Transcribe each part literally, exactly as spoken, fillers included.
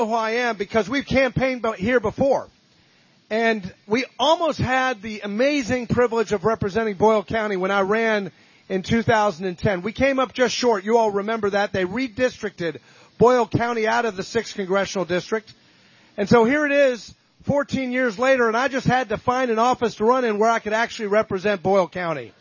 who I am because we've campaigned here before. And we almost had the amazing privilege of representing Boyle County when I ran in two thousand ten. We came up just short. You all remember that. They redistricted Boyle County out of the sixth Congressional District. And so here it is, fourteen years later, and I just had to find an office to run in where I could actually represent Boyle County.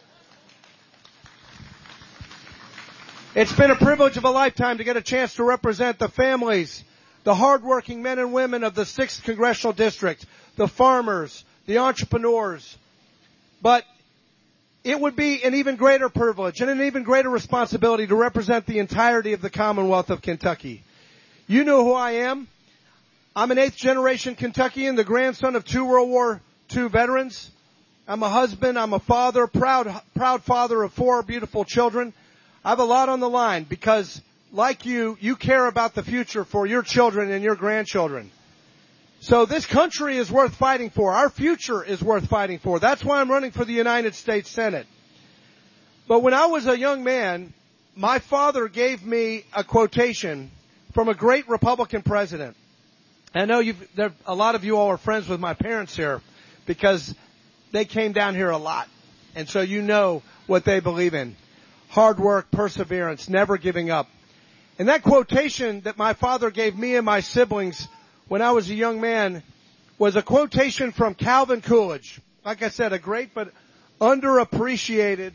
It's been a privilege of a lifetime to get a chance to represent the families, the hardworking men and women of the sixth Congressional District, the farmers, the entrepreneurs. But it would be an even greater privilege and an even greater responsibility to represent the entirety of the Commonwealth of Kentucky. You know who I am. I'm an eighth generation Kentuckian, the grandson of two World War Two veterans. I'm a husband, I'm a father, proud, proud father of four beautiful children. I have a lot on the line because, like you, you care about the future for your children and your grandchildren. So this country is worth fighting for. Our future is worth fighting for. That's why I'm running for the United States Senate. But when I was a young man, my father gave me a quotation from a great Republican president. I know you've, there, a lot of you all are friends with my parents here because they came down here a lot. And so you know what they believe in. Hard work, perseverance, never giving up. And that quotation that my father gave me and my siblings when I was a young man was a quotation from Calvin Coolidge. Like I said, a great but underappreciated,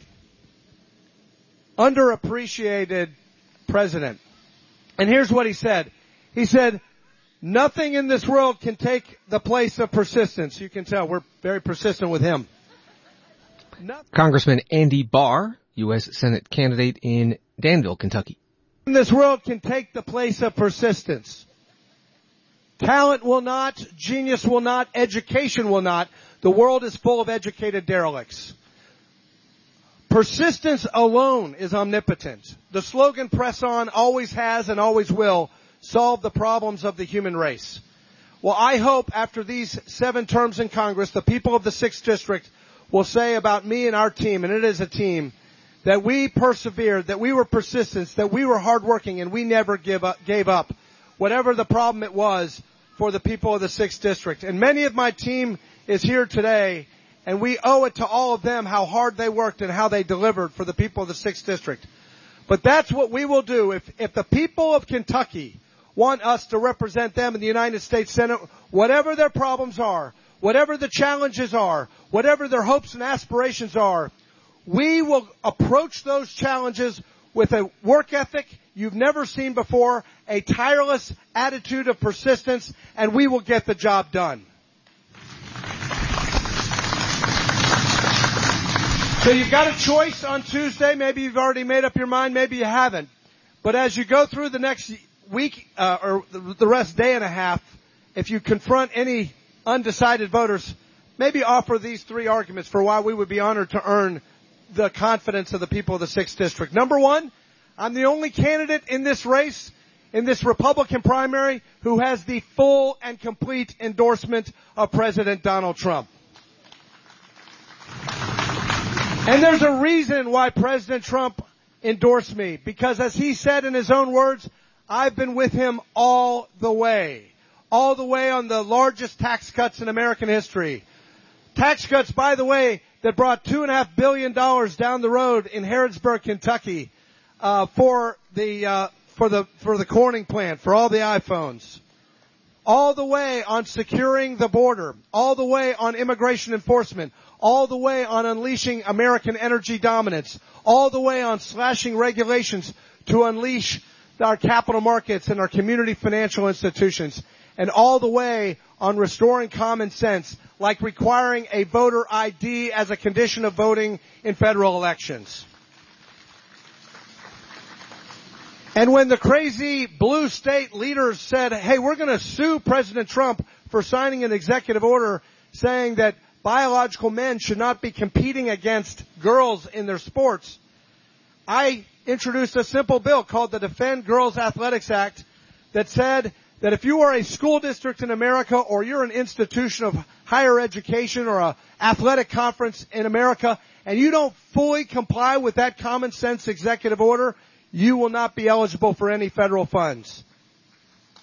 underappreciated president. And here's what he said. He said, nothing in this world can take the place of persistence. You can tell we're very persistent with him. Nothing. Congressman Andy Barr, U S Senate candidate in Danville, Kentucky. In this world can take the place of persistence. Talent will not, genius will not, education will not. The world is full of educated derelicts. Persistence alone is omnipotent. The slogan, press on, always has and always will solve the problems of the human race. Well, I hope after these seven terms in Congress, the people of the sixth District will say about me and our team, and it is a team, that we persevered, that we were persistent, that we were hardworking, and we never give up, gave up, whatever the problem it was for the people of the sixth District. And many of my team is here today, and we owe it to all of them how hard they worked and how they delivered for the people of the sixth District. But that's what we will do. If, if the people of Kentucky want us to represent them in the United States Senate, whatever their problems are, whatever the challenges are, whatever their hopes and aspirations are, we will approach those challenges with a work ethic you've never seen before, a tireless attitude of persistence, and we will get the job done. So you've got a choice on Tuesday. Maybe you've already made up your mind. Maybe you haven't. But as you go through the next week, uh, or the rest day and a half, if you confront any undecided voters, maybe offer these three arguments for why we would be honored to earn the confidence of the people of the sixth District. Number one, I'm the only candidate in this race, in this Republican primary, who has the full and complete endorsement of President Donald Trump. And there's a reason why President Trump endorsed me, because as he said in his own words, I've been with him all the way. All the way on the largest tax cuts in American history. Tax cuts, by the way, that brought two and a half billion dollars down the road in Harrodsburg, Kentucky, uh, for the, uh, for the, for the Corning plant, for all the iPhones. All the way on securing the border. All the way on immigration enforcement. All the way on unleashing American energy dominance. All the way on slashing regulations to unleash our capital markets and our community financial institutions. And all the way on restoring common sense, like requiring a voter I D as a condition of voting in federal elections. And when the crazy blue state leaders said, hey, we're going to sue President Trump for signing an executive order saying that biological men should not be competing against girls in their sports, I introduced a simple bill called the Defend Girls Athletics Act that said that if you are a school district in America or you're an institution of higher education or an athletic conference in America and you don't fully comply with that common sense executive order, you will not be eligible for any federal funds.